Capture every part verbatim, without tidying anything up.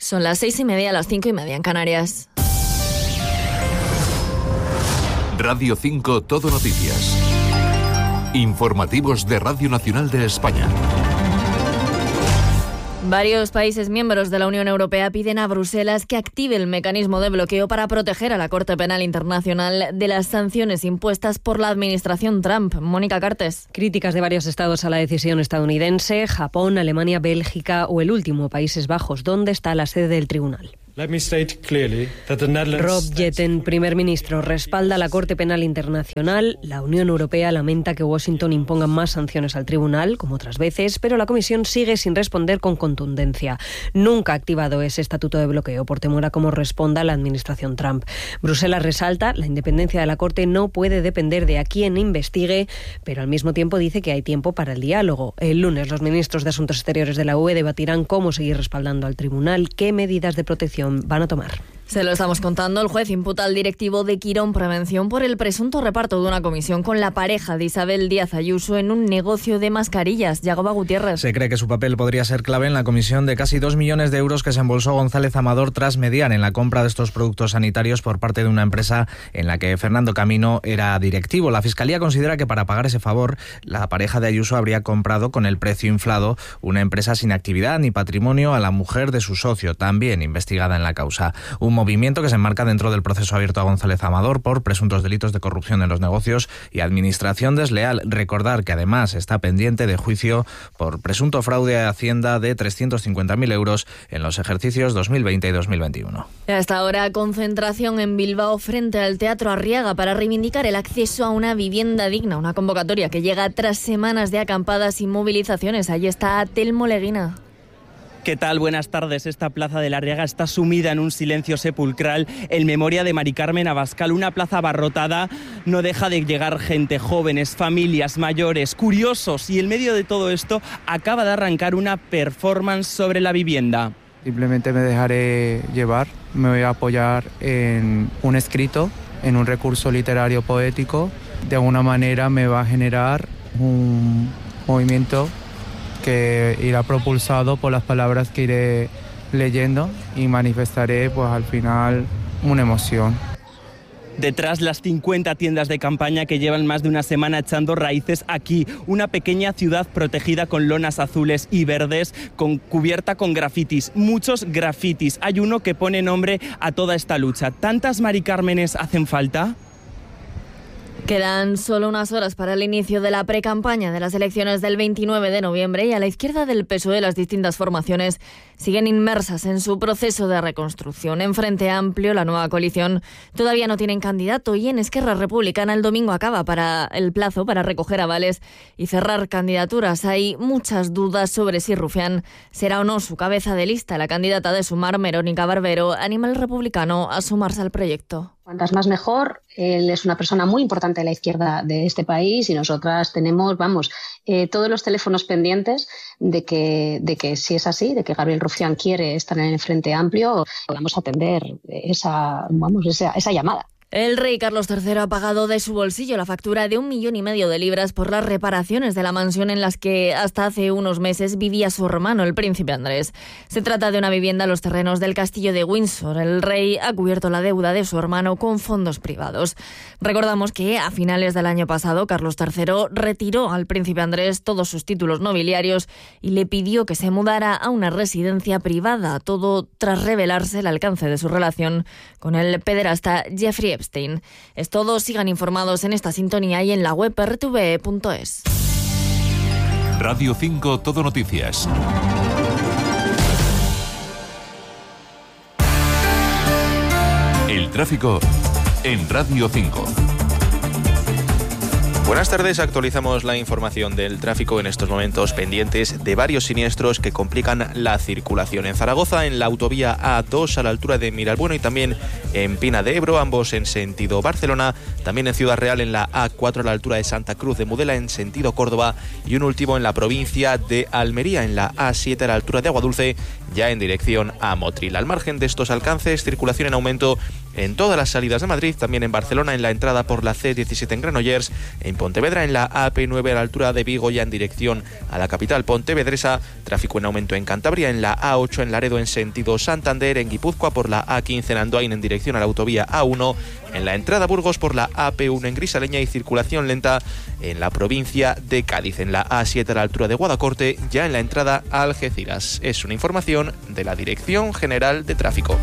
Son las seis y media, las cinco y media en Canarias. Radio cinco Todo Noticias. Informativos de Radio Nacional de España. Varios países miembros de la Unión Europea piden a Bruselas que active el mecanismo de bloqueo para proteger a la Corte Penal Internacional de las sanciones impuestas por la administración Trump. Mónica Cartes. Críticas de varios estados a la decisión estadounidense, Japón, Alemania, Bélgica o el último, Países Bajos, donde está la sede del tribunal. Rob Jetten, primer ministro, respalda la Corte Penal Internacional. La Unión Europea lamenta que Washington imponga más sanciones al tribunal, como otras veces, pero la Comisión sigue sin responder con contundencia. Nunca ha activado ese estatuto de bloqueo por temor a cómo responda la administración Trump. Bruselas resalta la independencia de la Corte no puede depender de a quién investigue, pero al mismo tiempo dice que hay tiempo para el diálogo. El lunes los ministros de Asuntos Exteriores de la U E debatirán cómo seguir respaldando al tribunal, qué medidas de protección van a tomar. Se lo estamos contando. El juez imputa al directivo de Quirón Prevención por el presunto reparto de una comisión con la pareja de Isabel Díaz Ayuso en un negocio de mascarillas. Yagoba Gutiérrez. Se cree que su papel podría ser clave en la comisión de casi dos millones de euros que se embolsó González Amador tras mediar en la compra de estos productos sanitarios por parte de una empresa en la que Fernando Camino era directivo. La Fiscalía considera que para pagar ese favor, la pareja de Ayuso habría comprado con el precio inflado una empresa sin actividad ni patrimonio a la mujer de su socio, también investigada en la causa. Un movimiento que se enmarca dentro del proceso abierto a González Amador por presuntos delitos de corrupción en los negocios y administración desleal. Recordar que además está pendiente de juicio por presunto fraude a Hacienda de trescientos cincuenta mil euros en los ejercicios dos mil veinte y dos mil veintiuno. Hasta ahora, concentración en Bilbao frente al Teatro Arriaga para reivindicar el acceso a una vivienda digna, una convocatoria que llega tras semanas de acampadas y movilizaciones. Allí está Telmo Leguina. ¿Qué tal? Buenas tardes. Esta plaza de la Arriaga está sumida en un silencio sepulcral en memoria de Mari Carmen Abascal. Una plaza abarrotada, no deja de llegar gente, jóvenes, familias, mayores, curiosos. Y en medio de todo esto acaba de arrancar una performance sobre la vivienda. Simplemente me dejaré llevar, me voy a apoyar en un escrito, en un recurso literario poético. De alguna manera me va a generar un movimiento que irá propulsado por las palabras que iré leyendo y manifestaré pues al final una emoción. Detrás las cincuenta tiendas de campaña que llevan más de una semana echando raíces aquí, una pequeña ciudad protegida con lonas azules y verdes, con, cubierta con grafitis, muchos grafitis. Hay uno que pone nombre a toda esta lucha. ¿Tantas Mari Cármenes hacen falta? Quedan solo unas horas para el inicio de la precampaña de las elecciones del veintinueve de noviembre y a la izquierda del P S O E las distintas formaciones siguen inmersas en su proceso de reconstrucción. En Frente Amplio, la nueva coalición todavía no tienen candidato y en Esquerra Republicana el domingo acaba para el plazo para recoger avales y cerrar candidaturas. Hay muchas dudas sobre si Rufián será o no su cabeza de lista. La candidata de Sumar, Verónica Barbero, anima al republicano a sumarse al proyecto. Cuantas más mejor. Él es una persona muy importante de la izquierda de este país y nosotras tenemos, vamos, eh, todos los teléfonos pendientes de que, de que si es así, de que Gabriel Rufián quiere estar en el Frente Amplio, podamos atender esa, vamos, esa, esa llamada. El rey Carlos tercero ha pagado de su bolsillo la factura de un millón y medio de libras por las reparaciones de la mansión en las que hasta hace unos meses vivía su hermano, el príncipe Andrés. Se trata de una vivienda en los terrenos del castillo de Windsor. El rey ha cubierto la deuda de su hermano con fondos privados. Recordamos que a finales del año pasado Carlos tercero retiró al príncipe Andrés todos sus títulos nobiliarios y le pidió que se mudara a una residencia privada, todo tras revelarse el alcance de su relación con el pederasta Jeffrey Epstein. Es todo, sigan informados en esta sintonía y en la web r t v punto es. Radio cinco Todo Noticias. El tráfico en Radio cinco. Buenas tardes, actualizamos la información del tráfico en estos momentos pendientes de varios siniestros que complican la circulación. En Zaragoza, en la autovía A dos a la altura de Miralbueno y también en Pina de Ebro, ambos en sentido Barcelona. También en Ciudad Real en la A cuatro a la altura de Santa Cruz de Mudela en sentido Córdoba. Y un último en la provincia de Almería en la A siete a la altura de Aguadulce, ya en dirección a Motril. Al margen de estos alcances, circulación en aumento en todas las salidas de Madrid, también en Barcelona en la entrada por la ce diecisiete en Granollers, en Pontevedra en la a pe nueve a la altura de Vigo ya en dirección a la capital pontevedresa, tráfico en aumento en Cantabria, en la a ocho en Laredo en sentido Santander, en Guipúzcoa por la a quince en Andoain en dirección a la autovía a uno, en la entrada a Burgos por la a pe uno en Grisaleña y circulación lenta en la provincia de Cádiz, en la a siete a la altura de Guadacorte, ya en la entrada a Algeciras. Es una información de la Dirección General de Tráfico.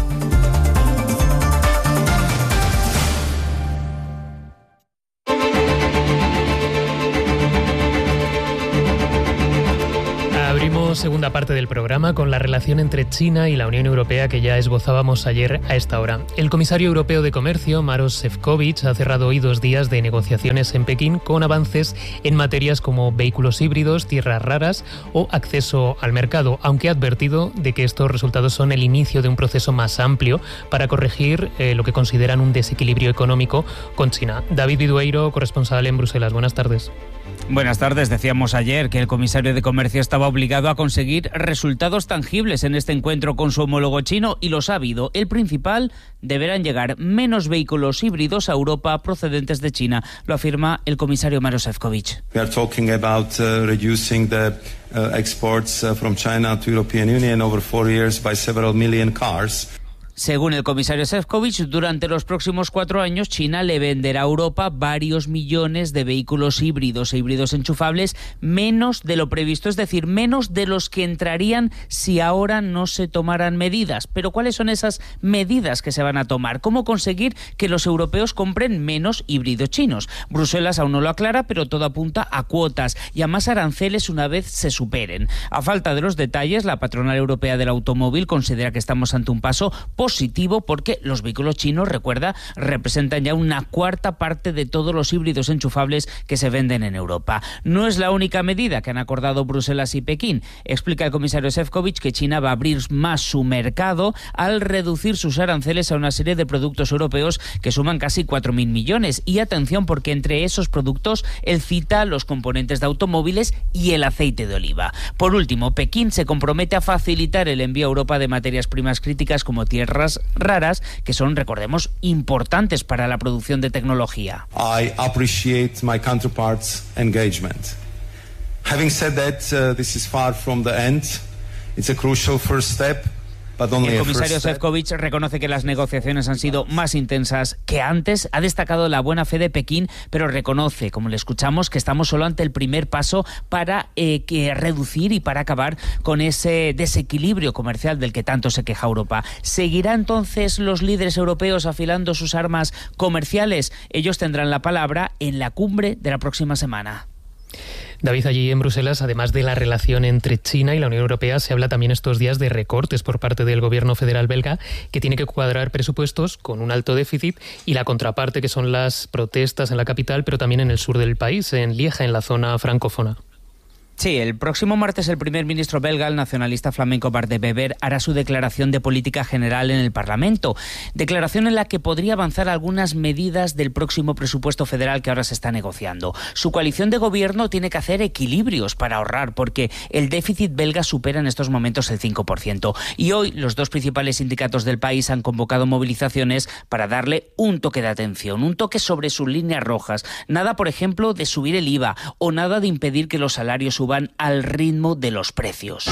Abrimos segunda parte del programa con la relación entre China y la Unión Europea que ya esbozábamos ayer a esta hora. El comisario europeo de Comercio, Maroš Šefčovič, ha cerrado hoy dos días de negociaciones en Pekín con avances en materias como vehículos híbridos, tierras raras o acceso al mercado, aunque ha advertido de que estos resultados son el inicio de un proceso más amplio para corregir eh, lo que consideran un desequilibrio económico con China. David Vidueiro, corresponsal en Bruselas. Buenas tardes. Buenas tardes. Decíamos ayer que el comisario de Comercio estaba obligado a conseguir resultados tangibles en este encuentro con su homólogo chino y los ha habido. El principal, deberán llegar menos vehículos híbridos a Europa procedentes de China, lo afirma el comisario Maroš Šefčovič. We are talking about uh, reducing the uh, exports uh, from China to European Union over four years by several million cars. Según el comisario Šefčovič, durante los próximos cuatro años China le venderá a Europa varios millones de vehículos híbridos e híbridos enchufables, menos de lo previsto, es decir, menos de los que entrarían si ahora no se tomaran medidas. Pero ¿cuáles son esas medidas que se van a tomar? ¿Cómo conseguir que los europeos compren menos híbridos chinos? Bruselas aún no lo aclara, pero todo apunta a cuotas y a más aranceles una vez se superen. A falta de los detalles, la patronal europea del automóvil considera que estamos ante un paso positivo porque los vehículos chinos, recuerda, representan ya una cuarta parte de todos los híbridos enchufables que se venden en Europa. No es la única medida que han acordado Bruselas y Pekín. Explica el comisario Šefčovič que China va a abrir más su mercado al reducir sus aranceles a una serie de productos europeos que suman casi cuatro mil millones. Y atención, porque entre esos productos él cita los componentes de automóviles y el aceite de oliva. Por último, Pekín se compromete a facilitar el envío a Europa de materias primas críticas como tierras raras, que son, recordemos, importantes para la producción de tecnología. I appreciate my counterparts' engagement. Having said that, uh, this is far from the end. It's a crucial first step. El comisario Šefčovič reconoce que las negociaciones han sido más intensas que antes, ha destacado la buena fe de Pekín, pero reconoce, como le escuchamos, que estamos solo ante el primer paso para eh, que reducir y para acabar con ese desequilibrio comercial del que tanto se queja Europa. ¿Seguirá entonces los líderes europeos afilando sus armas comerciales? Ellos tendrán la palabra en la cumbre de la próxima semana. David, allí en Bruselas, además de la relación entre China y la Unión Europea, se habla también estos días de recortes por parte del gobierno federal belga, que tiene que cuadrar presupuestos con un alto déficit, y la contraparte, que son las protestas en la capital, pero también en el sur del país, en Lieja, en la zona francófona. Sí, el próximo martes el primer ministro belga, el nacionalista flamenco Bart de Wever, hará su declaración de política general en el Parlamento. Declaración en la que podría avanzar algunas medidas del próximo presupuesto federal que ahora se está negociando. Su coalición de gobierno tiene que hacer equilibrios para ahorrar, porque el déficit belga supera en estos momentos el cinco por ciento. Y hoy los dos principales sindicatos del país han convocado movilizaciones para darle un toque de atención, un toque sobre sus líneas rojas. Nada, por ejemplo, de subir el I V A o nada de impedir que los salarios suban al ritmo de los precios.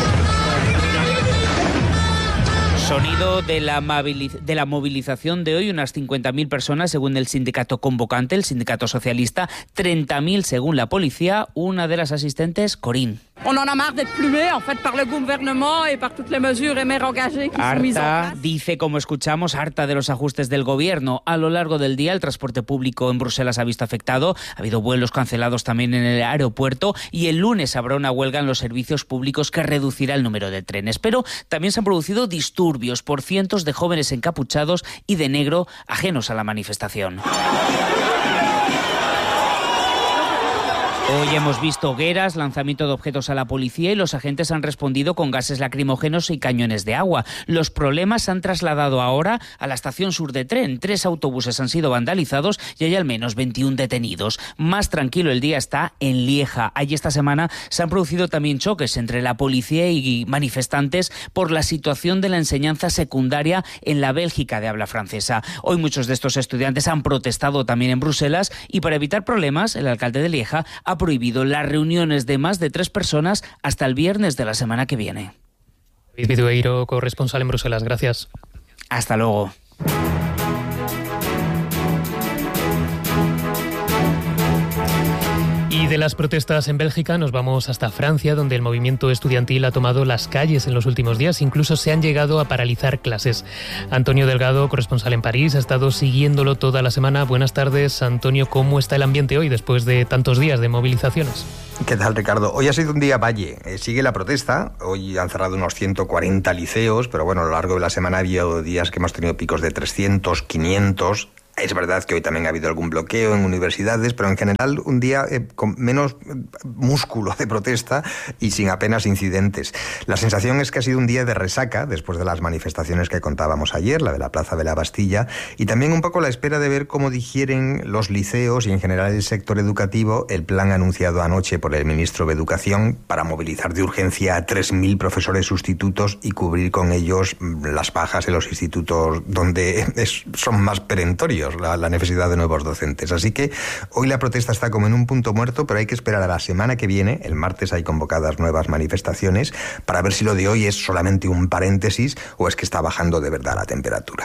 Sonido de la, de la movilización de hoy, unas cincuenta mil personas según el sindicato convocante, el sindicato socialista, treinta mil según la policía. Una de las asistentes, Corín. Harta, dice, como escuchamos, harta de los ajustes del gobierno. A lo largo del día el transporte público en Bruselas ha visto afectado, ha habido vuelos cancelados también en el aeropuerto y el lunes habrá una huelga en los servicios públicos que reducirá el número de trenes. Pero también se han producido disturbios por cientos de jóvenes encapuchados y de negro ajenos a la manifestación. Hoy hemos visto hogueras, lanzamiento de objetos a la policía y los agentes han respondido con gases lacrimógenos y cañones de agua. Los problemas se han trasladado ahora a la estación sur de tren. Tres autobuses han sido vandalizados y hay al menos veintiún detenidos. Más tranquilo el día está en Lieja. Allí esta semana se han producido también choques entre la policía y manifestantes por la situación de la enseñanza secundaria en la Bélgica de habla francesa. Hoy muchos de estos estudiantes han protestado también en Bruselas y para evitar problemas, el alcalde de Lieja ha prohibido las reuniones de más de tres personas hasta el viernes de la semana que viene. David Vidueiro, corresponsal en Bruselas. Gracias. Hasta luego. Y de las protestas en Bélgica nos vamos hasta Francia, donde el movimiento estudiantil ha tomado las calles en los últimos días. Incluso se han llegado a paralizar clases. Antonio Delgado, corresponsal en París, ha estado siguiéndolo toda la semana. Buenas tardes, Antonio. ¿Cómo está el ambiente hoy después de tantos días de movilizaciones? ¿Qué tal, Ricardo? Hoy ha sido un día valle. Eh, sigue la protesta. Hoy han cerrado unos ciento cuarenta liceos, pero bueno, a lo largo de la semana ha habido días que hemos tenido picos de trescientos, quinientos... Es verdad que hoy también ha habido algún bloqueo en universidades, pero en general un día eh, con menos músculo de protesta y sin apenas incidentes. La sensación es que ha sido un día de resaca después de las manifestaciones que contábamos ayer, la de la Plaza de la Bastilla, y también un poco la espera de ver cómo digieren los liceos y en general el sector educativo el plan anunciado anoche por el ministro de Educación para movilizar de urgencia a tres mil profesores sustitutos y cubrir con ellos las bajas en los institutos donde es, son más perentorios. La, la necesidad de nuevos docentes. Así que hoy la protesta está como en un punto muerto, pero hay que esperar a la semana que viene. El martes hay convocadas nuevas manifestaciones para ver si lo de hoy es solamente un paréntesis o es que está bajando de verdad la temperatura.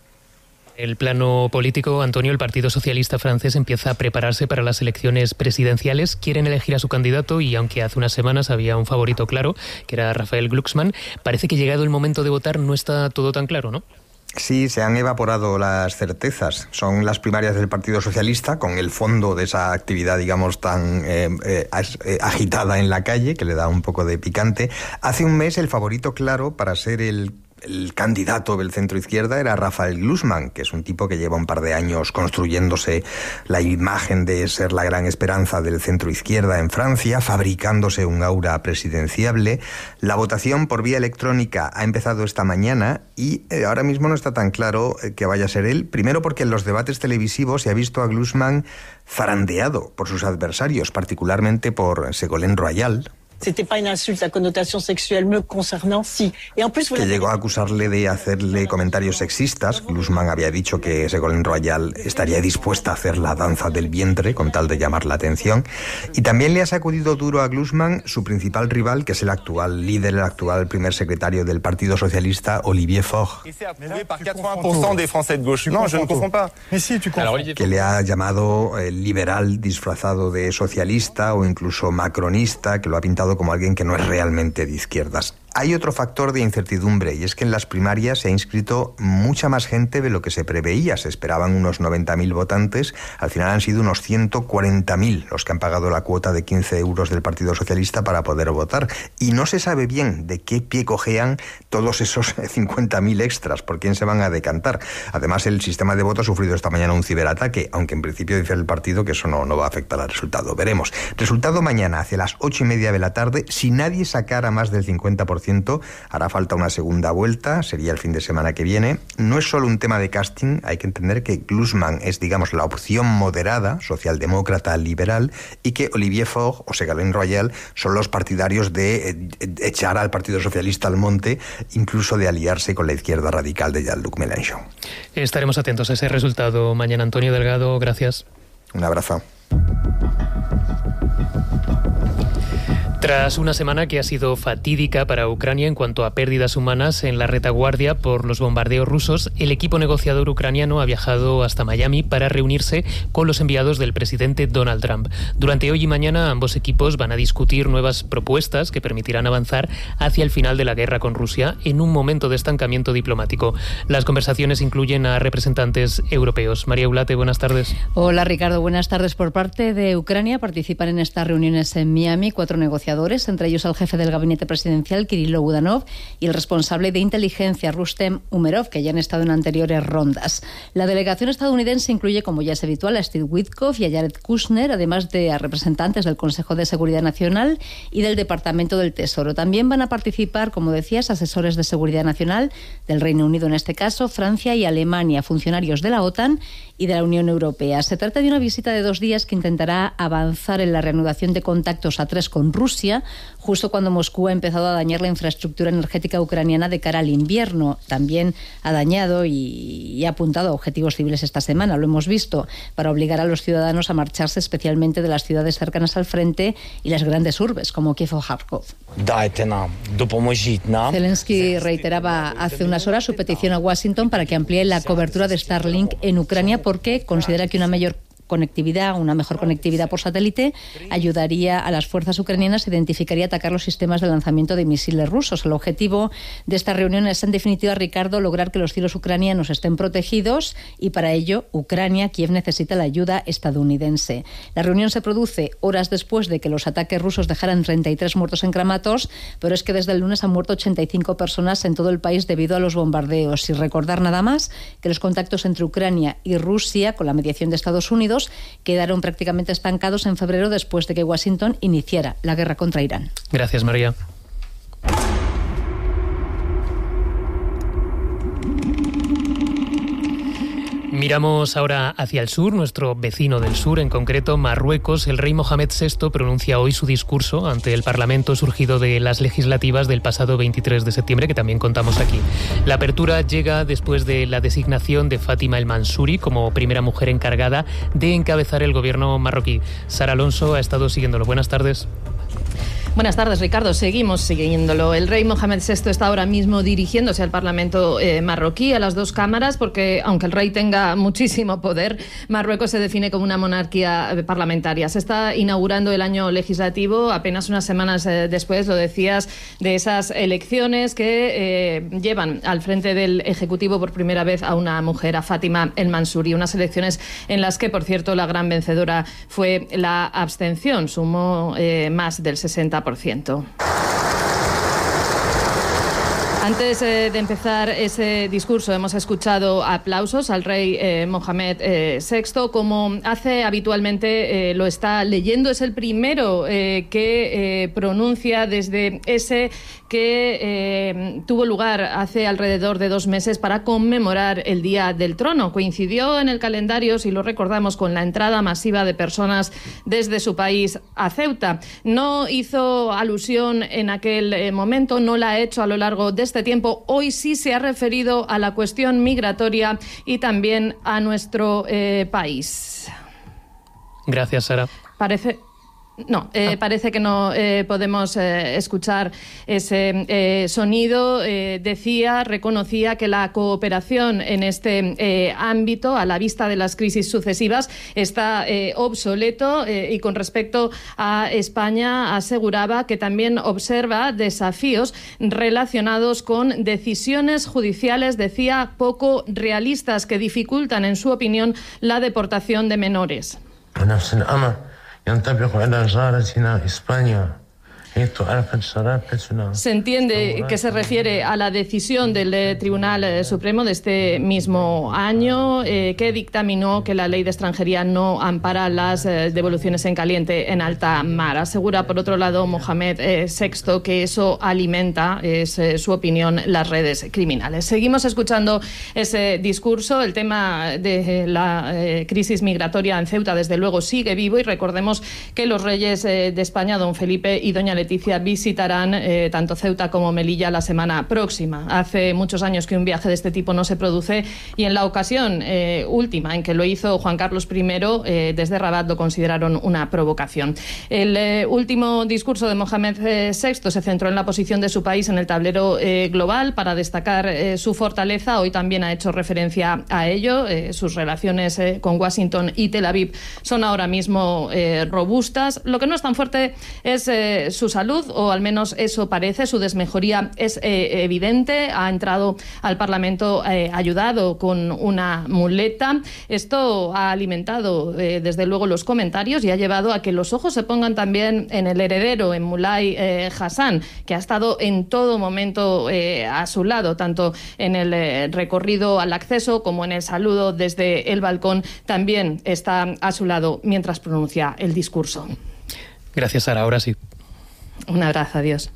El plano político, Antonio, el Partido Socialista francés empieza a prepararse para las elecciones presidenciales. Quieren elegir a su candidato y aunque hace unas semanas había un favorito claro, que era Raphael Glucksmann, parece que llegado el momento de votar no está todo tan claro, ¿no? Sí, se han evaporado las certezas. Son las primarias del Partido Socialista, con el fondo de esa actividad, digamos, tan eh, eh, agitada en la calle, que le da un poco de picante. Hace un mes el favorito claro para ser el El candidato del centro izquierda era Raphael Glucksmann, que es un tipo que lleva un par de años construyéndose la imagen de ser la gran esperanza del centro izquierda en Francia, fabricándose un aura presidenciable. La votación por vía electrónica ha empezado esta mañana y eh, ahora mismo no está tan claro eh, que vaya a ser él. Primero porque en los debates televisivos se ha visto a Glucksmann zarandeado por sus adversarios, particularmente por Ségolène Royal, C'était pas une insulte à connotation sexuelle me concernant, sí. Et en plus, que llegó a acusarle de hacerle comentarios sexistas. Glucksmann había dicho que Ségolène Royal estaría dispuesta a hacer la danza del vientre con tal de llamar la atención. Y también le ha sacudido duro a Glucksmann su principal rival, que es el actual líder, el actual primer secretario del Partido Socialista, Olivier Faure, que le ha llamado eh, liberal disfrazado de socialista o incluso macronista, que lo ha pintado como alguien que no es realmente de izquierdas. Hay otro factor de incertidumbre y es que en las primarias se ha inscrito mucha más gente de lo que se preveía. Se esperaban unos noventa mil votantes, al final han sido unos ciento cuarenta mil los que han pagado la cuota de quince euros del Partido Socialista para poder votar. Y no se sabe bien de qué pie cojean todos esos cincuenta mil extras, por quién se van a decantar. Además, el sistema de voto ha sufrido esta mañana un ciberataque, aunque en principio dice el partido que eso no, no va a afectar al resultado. Veremos. Resultado mañana, hacia las ocho y media de la tarde. Si nadie sacara más del cincuenta por ciento, hará falta una segunda vuelta, sería el fin de semana que viene. No es solo un tema de casting, hay que entender que Glucksmann es, digamos, la opción moderada, socialdemócrata, liberal, y que Olivier Faure o Ségolène Royal son los partidarios de echar al Partido Socialista al monte, incluso de aliarse con la izquierda radical de Jean-Luc Mélenchon. Estaremos atentos a ese resultado mañana. Antonio Delgado, gracias. Un abrazo. Tras una semana que ha sido fatídica para Ucrania en cuanto a pérdidas humanas en la retaguardia por los bombardeos rusos, el equipo negociador ucraniano ha viajado hasta Miami para reunirse con los enviados del presidente Donald Trump. Durante hoy y mañana ambos equipos van a discutir nuevas propuestas que permitirán avanzar hacia el final de la guerra con Rusia en un momento de estancamiento diplomático. Las conversaciones incluyen a representantes europeos. María Eulate, buenas tardes. Hola Ricardo, buenas tardes. Por parte de Ucrania participan en estas reuniones en Miami cuatro negociadores negociadores, entre ellos el jefe del gabinete presidencial, Kirilo Budanov, y el responsable de inteligencia, Rustem Umerov, que ya han estado en anteriores rondas. La delegación estadounidense incluye, como ya es habitual, a Steve Witkoff y a Jared Kushner, además de a representantes del Consejo de Seguridad Nacional y del Departamento del Tesoro. También van a participar, como decías, asesores de seguridad nacional del Reino Unido, en este caso, Francia y Alemania, funcionarios de la OTAN y de la Unión Europea. Se trata de una visita de dos días que intentará avanzar en la reanudación de contactos a tres con Rusia, justo cuando Moscú ha empezado a dañar la infraestructura energética ucraniana de cara al invierno. También ha dañado y, y ha apuntado a objetivos civiles esta semana, lo hemos visto, para obligar a los ciudadanos a marcharse, especialmente de las ciudades cercanas al frente y las grandes urbes, como Kiev o Kharkov. Zelensky reiteraba hace unas horas su petición a Washington para que amplíe la cobertura de Starlink en Ucrania, porque considera que una mayor conectividad, una mejor conectividad por satélite ayudaría a las fuerzas ucranianas, identificaría y atacar los sistemas de lanzamiento de misiles rusos. El objetivo de esta reunión es, en definitiva, Ricardo, lograr que los cielos ucranianos estén protegidos, y para ello Ucrania, Kiev, necesita la ayuda estadounidense. La reunión se produce horas después de que los ataques rusos dejaran treinta y tres muertos en Kramatorsk, pero es que desde el lunes han muerto ochenta y cinco personas en todo el país debido a los bombardeos. Y recordar nada más que los contactos entre Ucrania y Rusia, con la mediación de Estados Unidos, quedaron prácticamente estancados en febrero, después de que Washington iniciara la guerra contra Irán. Gracias, María. Miramos ahora hacia el sur, nuestro vecino del sur, en concreto Marruecos. El rey Mohamed sexto pronuncia hoy su discurso ante el Parlamento surgido de las legislativas del pasado veintitrés de septiembre, que también contamos aquí. La apertura llega después de la designación de Fátima El Mansouri como primera mujer encargada de encabezar el gobierno marroquí. Sara Alonso ha estado siguiéndolo. Buenas tardes. Buenas tardes, Ricardo. Seguimos siguiéndolo. El rey Mohamed sexto está ahora mismo dirigiéndose al Parlamento eh, marroquí, a las dos cámaras, porque aunque el rey tenga muchísimo poder, Marruecos se define como una monarquía parlamentaria. Se está inaugurando el año legislativo apenas unas semanas eh, después, lo decías, de esas elecciones que eh, llevan al frente del Ejecutivo por primera vez a una mujer, a Fátima El Mansouri. Unas elecciones en las que, por cierto, la gran vencedora fue la abstención. Sumó eh, más del sesenta por ciento. Antes eh, de empezar ese discurso hemos escuchado aplausos al rey eh, Mohamed eh, sexto, como hace habitualmente, eh, lo está leyendo. Es el primero eh, que eh, pronuncia desde ese que eh, tuvo lugar hace alrededor de dos meses para conmemorar el Día del Trono. Coincidió en el calendario, si lo recordamos, con la entrada masiva de personas desde su país a Ceuta. No hizo alusión en aquel eh, momento, no la ha hecho a lo largo de este tiempo. Hoy sí se ha referido a la cuestión migratoria y también a nuestro eh, país. Gracias, Sara. Parece... No, eh, parece que no eh, podemos eh, escuchar ese eh, sonido. Eh, decía, reconocía que la cooperación en este eh, ámbito, a la vista de las crisis sucesivas, está eh, obsoleto eh, y con respecto a España aseguraba que también observa desafíos relacionados con decisiones judiciales, decía, poco realistas, que dificultan, en su opinión, la deportación de menores. Se entiende que se refiere a la decisión del eh, Tribunal eh, Supremo de este mismo año, eh, que dictaminó que la ley de extranjería no ampara las eh, devoluciones en caliente en alta mar. Asegura, por otro lado, Mohamed eh, sexto, que eso alimenta, es eh, su opinión, las redes criminales. Seguimos escuchando ese discurso. El tema de eh, la eh, crisis migratoria en Ceuta, desde luego, sigue vivo, y recordemos que los reyes eh, de España, don Felipe y doña Leticia, visitarán eh, tanto Ceuta como Melilla la semana próxima. Hace muchos años que un viaje de este tipo no se produce, y en la ocasión eh, última en que lo hizo Juan Carlos primero, eh, desde Rabat lo consideraron una provocación. El eh, último discurso de Mohamed eh, sexto se centró en la posición de su país en el tablero eh, global, para destacar eh, su fortaleza. Hoy también ha hecho referencia a ello. Eh, sus relaciones eh, con Washington y Tel Aviv son ahora mismo eh, robustas. Lo que no es tan fuerte es eh, su su salud, o al menos eso parece. Su desmejoría es eh, evidente. Ha entrado al Parlamento eh, ayudado con una muleta. Esto ha alimentado eh, desde luego los comentarios y ha llevado a que los ojos se pongan también en el heredero, en Mulay eh, Hassan, que ha estado en todo momento eh, a su lado, tanto en el eh, recorrido al acceso como en el saludo desde el balcón. También está a su lado mientras pronuncia el discurso. Gracias, Sara. Ahora sí. Un abrazo. Adiós.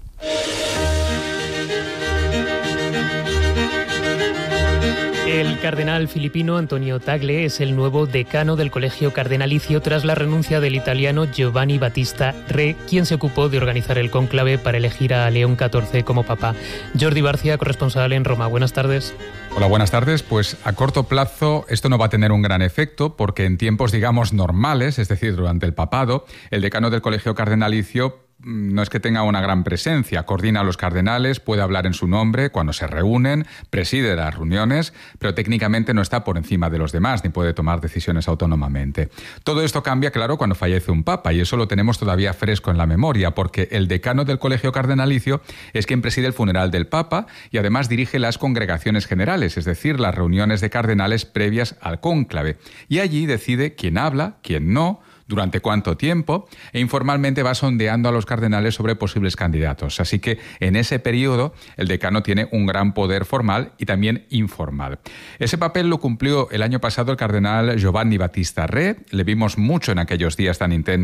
El cardenal filipino Antonio Tagle es el nuevo decano del Colegio Cardenalicio tras la renuncia del italiano Giovanni Battista Re, quien se ocupó de organizar el cónclave para elegir a León catorce como papa. Jordi Barcia, corresponsal en Roma. Buenas tardes. Hola, buenas tardes. Pues a corto plazo esto no va a tener un gran efecto porque en tiempos, digamos, normales, es decir, durante el papado, el decano del Colegio Cardenalicio no es que tenga una gran presencia, coordina a los cardenales, puede hablar en su nombre cuando se reúnen, preside las reuniones, pero técnicamente no está por encima de los demás ni puede tomar decisiones autónomamente. Todo esto cambia, claro, cuando fallece un papa y eso lo tenemos todavía fresco en la memoria porque el decano del Colegio Cardenalicio es quien preside el funeral del papa y además dirige las congregaciones generales, es decir, las reuniones de cardenales previas al cónclave. Y allí decide quién habla, quién no, durante cuánto tiempo, e informalmente va sondeando a los cardenales sobre posibles candidatos. Así que en ese periodo el decano tiene un gran poder formal y también informal. Ese papel lo cumplió el año pasado el cardenal Giovanni Battista Re. Le vimos mucho en aquellos días tan intensos